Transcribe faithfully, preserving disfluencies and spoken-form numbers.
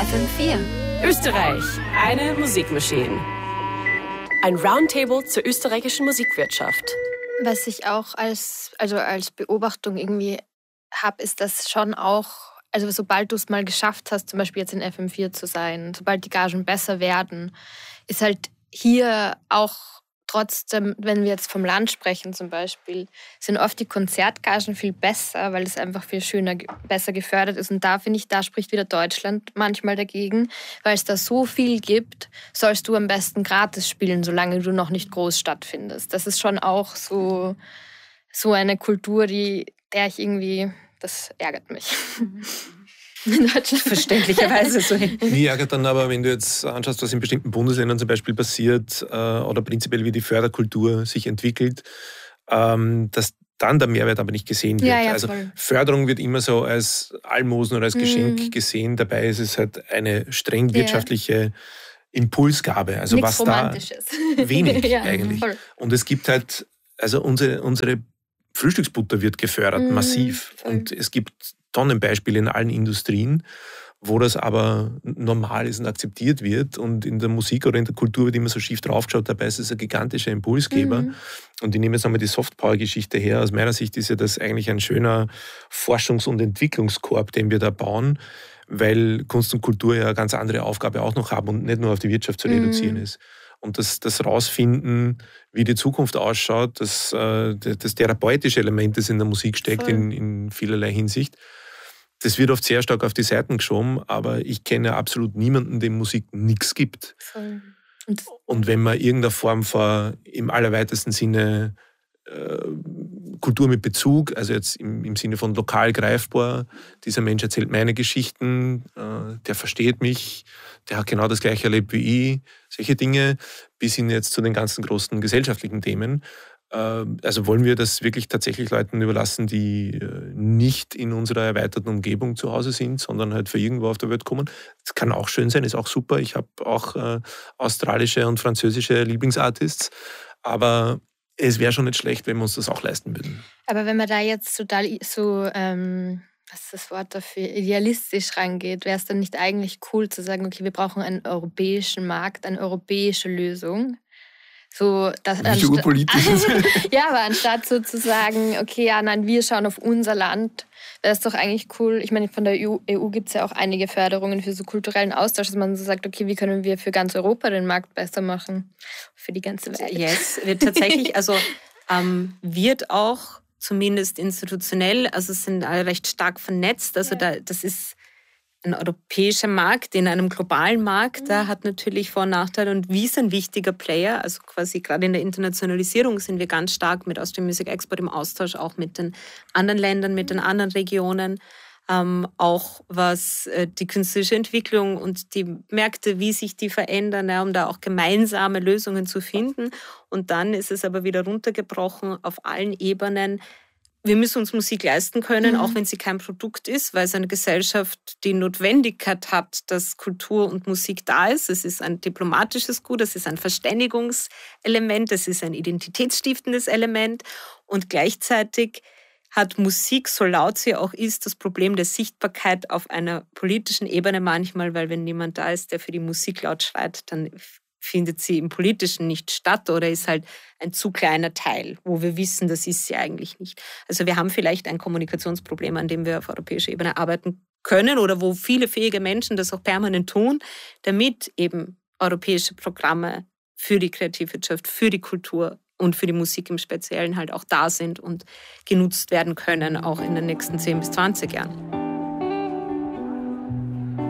F M vier. Österreich, eine Musikmaschine. Ein Roundtable zur österreichischen Musikwirtschaft. Was ich auch als, also als Beobachtung irgendwie habe, ist, dass schon auch, also sobald du es mal geschafft hast, zum Beispiel jetzt in F M vier zu sein, sobald die Gagen besser werden, ist halt hier auch trotzdem, wenn wir jetzt vom Land sprechen zum Beispiel, sind oft die Konzertgagen viel besser, weil es einfach viel schöner, besser gefördert ist. Und da finde ich, da spricht wieder Deutschland manchmal dagegen, weil es da so viel gibt, sollst du am besten gratis spielen, solange du noch nicht groß stattfindest. Das ist schon auch so, so eine Kultur, die, der ich irgendwie, das ärgert mich. In Deutschland. Verständlicherweise so. Mich ärgert dann aber, wenn du jetzt anschaust, was in bestimmten Bundesländern zum Beispiel passiert äh, oder prinzipiell wie die Förderkultur sich entwickelt, ähm, dass dann der Mehrwert aber nicht gesehen wird. Ja, ja, also voll. Förderung wird immer so als Almosen oder als Geschenk Mhm. gesehen. Dabei ist es halt eine streng Ja. wirtschaftliche Impulsgabe. Also Nichts was Romantisches. da wenig Ja, eigentlich. voll. Und es gibt halt, also unsere, unsere Frühstücksbutter wird gefördert, Mhm, massiv. voll. Und es gibt Tonnenbeispiele in allen Industrien, wo das aber normal ist und akzeptiert wird. Und in der Musik oder in der Kultur wird immer so schief draufgeschaut. Dabei ist es ein gigantischer Impulsgeber. Mhm. Und ich nehme jetzt einmal die Softpower-Geschichte her. Aus meiner Sicht ist ja das eigentlich ein schöner Forschungs- und Entwicklungskorb, den wir da bauen, weil Kunst und Kultur ja eine ganz andere Aufgabe auch noch haben und nicht nur auf die Wirtschaft zu reduzieren Mhm. ist. Und das, das Rausfinden, wie die Zukunft ausschaut, das, äh, das therapeutische Element, das in der Musik steckt, Voll. in, in vielerlei Hinsicht, das wird oft sehr stark auf die Seiten geschoben, aber ich kenne absolut niemanden, dem Musik nichts gibt. Voll. Und Und wenn man irgendeine Form von, im allerweitesten Sinne, äh, Kultur mit Bezug, also jetzt im, im Sinne von lokal greifbar, dieser Mensch erzählt meine Geschichten, äh, der versteht mich, der hat genau das Gleiche erlebt wie ich, solche Dinge, bis hin jetzt zu den ganzen großen gesellschaftlichen Themen. Äh, also wollen wir das wirklich tatsächlich Leuten überlassen, die äh, nicht in unserer erweiterten Umgebung zu Hause sind, sondern halt für irgendwo auf der Welt kommen. Das kann auch schön sein, ist auch super. Ich habe auch äh, australische und französische Lieblingsartists, aber es wäre schon nicht schlecht, wenn wir uns das auch leisten würden. Aber wenn man da jetzt total so, ähm, was ist das Wort dafür, idealistisch rangeht, wäre es dann nicht eigentlich cool zu sagen, okay, wir brauchen einen europäischen Markt, eine europäische Lösung? So, dass, Wie urpolitisch ist es? ja, aber anstatt so zu sagen, okay, ja, nein, wir schauen auf unser Land, wäre es doch eigentlich cool. Ich meine, von der E U gibt es ja auch einige Förderungen für so kulturellen Austausch, dass man so sagt, okay, wie können wir für ganz Europa den Markt besser machen? Für die ganze Welt. Yes, wird tatsächlich, also ähm, wird auch zumindest institutionell, also es sind alle recht stark vernetzt, also da, das ist ein europäischer Markt in einem globalen Markt, der hat natürlich Vor- und Nachteile und wie ist ein wichtiger Player, also quasi gerade in der Internationalisierung sind wir ganz stark mit Austrian Music Export im Austausch, auch mit den anderen Ländern, mit den anderen Regionen, ähm, auch was äh, die künstlerische Entwicklung und die Märkte, wie sich die verändern, ja, um da auch gemeinsame Lösungen zu finden. Und dann ist es aber wieder runtergebrochen auf allen Ebenen. Wir müssen uns Musik leisten können, Mhm. auch wenn sie kein Produkt ist, weil es eine Gesellschaft die Notwendigkeit hat, dass Kultur und Musik da ist. Es ist ein diplomatisches Gut, es ist ein Verständigungselement, es ist ein identitätsstiftendes Element und gleichzeitig hat Musik, so laut sie auch ist, das Problem der Sichtbarkeit auf einer politischen Ebene manchmal, weil wenn niemand da ist, der für die Musik laut schreit, dann findet sie im Politischen nicht statt oder ist halt ein zu kleiner Teil, wo wir wissen, das ist sie eigentlich nicht. Also wir haben vielleicht ein Kommunikationsproblem, an dem wir auf europäischer Ebene arbeiten können oder wo viele fähige Menschen das auch permanent tun, damit eben europäische Programme für die Kreativwirtschaft, für die Kultur und für die Musik im Speziellen halt auch da sind und genutzt werden können, auch in den nächsten zehn bis zwanzig Jahren.